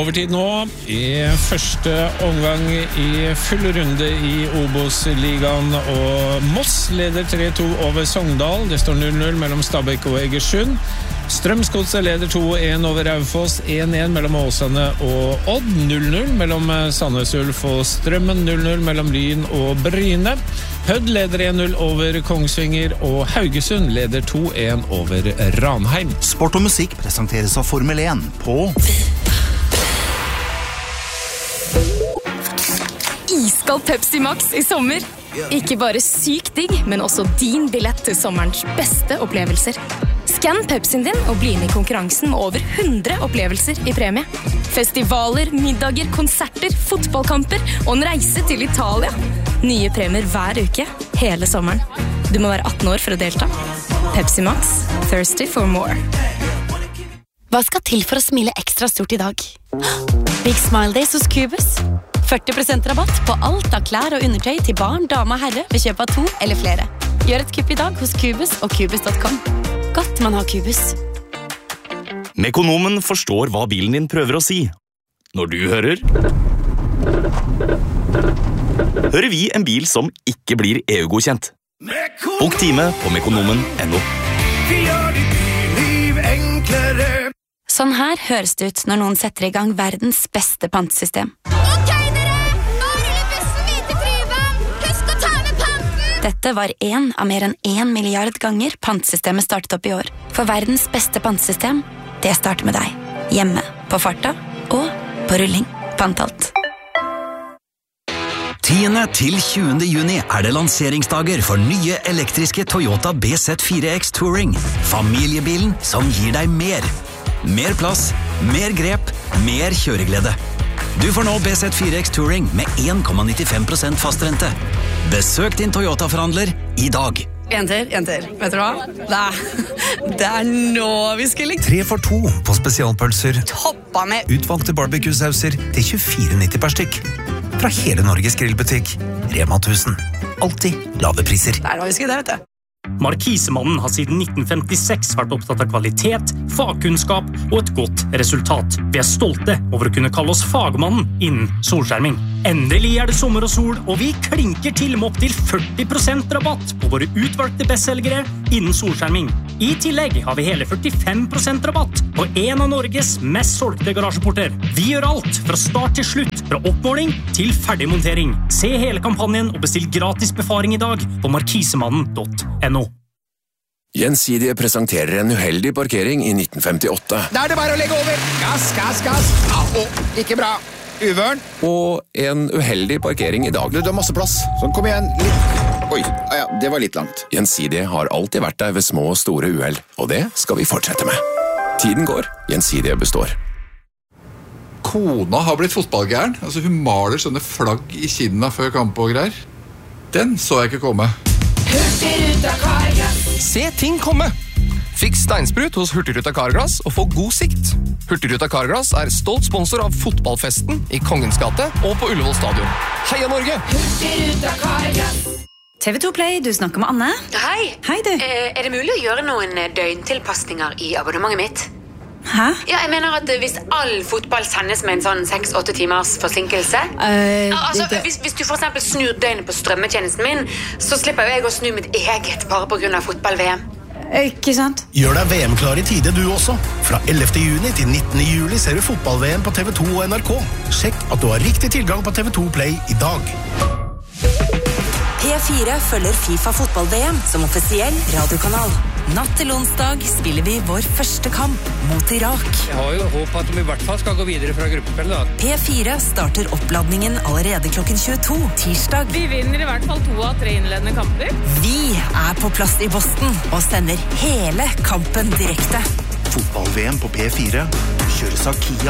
overtid nå i første omgang i full runde i Obos-ligaen, og Moss leder 3-2 over Sogndal. Det står 0-0 mellom Stabæk og Egersund. Strømsgodset leder 2-1 over Raufoss, 1-1 mellom Åsane og Odd, 0-0 mellom Sandnes Ulf og Strømmen, 0-0 mellom Lyn og Bryne. Hødd leder 1-0 over Kongsvinger, og Haugesund leder 2-1 over Ranheim. Sport og musikk presenteres av Formel 1 på Iskald Pepsi Max i sommer. Ikke bare sykt digg, men også din billett til sommerens beste opplevelser. Skann Pepsien din og bli med i konkurransen med over 100 opplevelser i premie. Festivaler, middager, konserter, fotballkamper og en reise til Italia. Nye premier hver uke, hele sommeren. Du må være 18 år for å delta. Pepsi Max, thirsty for more. Hva skal til for å smile ekstra stort i dag? Big Smile Days hos Cubus. 40% rabatt på alt av klær og undertøy til barn, dame og herre ved kjøp av 2 eller flere. Gjør et kupp i dag hos Cubus og Cubus.com. Godt man har Cubus. Mekonomen forstår hva bilen din prøver å si. Når du hører vi en bil som ikke blir EU-godkjent. Bok time på mekonomen.no. Vi gjør ditt billiv enklere. Sånn her høres det ut når noen setter i gang verdens beste pantesystem. Ok dere, nå ruller bussen vidt i Tryvann. Husk å ta med panten. Dette var en av mer enn 1 milliard ganger pantesystemet startet opp i år. For verdens beste pantesystem, det starter med deg. Hjemme, på farta og på rulling. Pantalt. 10. til 20. juni er det lanseringsdager for nye elektriske Toyota BZ4X Touring. Familiebilen som gir deg mer. Mer plass, mer grep, mer kjøreglede. Du får nå BZ4X Touring med 1,95% fastrente. Besøk din Toyota-forhandler i dag. Jenter, vet du hva? Det er nå vi skal ligge. 3 for 2 på spesialpølser. Toppa med Utvalgte barbecue-sauser til 24,90 per stykk. Fra hele Norges grillbutikk. Rema 1000. Alltid lave priser. Det er nå vi skal det, vet du. Markisemannen har siden 1956 vært opptatt av kvalitet, fagkunnskap og et godt resultat. Vi er stolte over å kunne kalle oss fagmannen innen solskjerming. Endelig er det sommer og sol, og vi klinker til med opp til 40% rabatt på våre utvalgte bestselgere innen solskjerming. I tillegg har vi hele 45% rabatt på en av Norges mest solgte garasjeporter. Vi gjør alt fra start til slutt, fra oppmåling til ferdig montering. Se hele kampanjen og bestill gratis befaring i dag på markisemannen.no. Gjensidige presenterer en uheldig parkering i 1958. Da er det bare å legge over. Gass. Ikke bra. Uvørn. Og en uheldig parkering i dag. Du har masse plass. Sånn, kom igjen. Litt. Oi, ja, det var litt langt. Gjensidige har alltid vært der ved små og store uheld, og det skal vi fortsette med. Tiden går. Gjensidige består. Kona har blitt fotballgæren. Altså, hun maler sånne flagg i kinnene før kamp og greier. Den så jeg ikke komme. Hurtigruta Carglass. Se ting komme! Fikk steinsprut hos Hurtigruta Carglass og få god sikt. Hurtigruta Carglass er stolt sponsor av fotballfesten i Kongens gate og på Ullevål stadion. Heia Norge! Hurtigruta Carglass. TV2 Play, du snakker med Anne. Hei. Hei, du. Er det mulig å gjøre noen døgntilpasninger i abonnementet mitt? Hæ? Ja, jeg mener at hvis all fotball sendes med en sånn 6-8 timers forsinkelse hvis du for eksempel snur døgnet på strømmetjenesten min, så slipper jeg å snu mitt eget bare på grunn av fotball-VM. Ikke sant? Gjør deg VM-klar i tide du også. Fra 11. juni til 19. juli ser du fotball-VM på TV2 og NRK. Sjekk at du har riktig tilgang på TV2 Play i dag. P4 følger FIFA fotball-VM som offisiell radiokanal. Natt til onsdag spiller vi vår første kamp mot Irak. Jeg har jo håp at de i hvert fall skal gå videre fra gruppespill da. P4 starter oppladningen allerede klokken 22 tirsdag. Vi vinner i hvert fall 2 av 3 innledende kamper. Vi er på plass i Boston og sender hele kampen direkte. Fotball-VM på P4 kjøres av Kia.